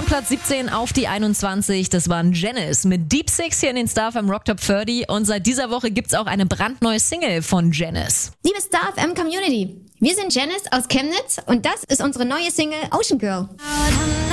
Von Platz 17 auf die 21, das waren Janice mit Deep Six hier in den StarFM Rock Top 30 und seit dieser Woche gibt's auch eine brandneue Single von Janice. Liebe StarFM Community, wir sind Janice aus Chemnitz und das ist unsere neue Single Ocean Girl.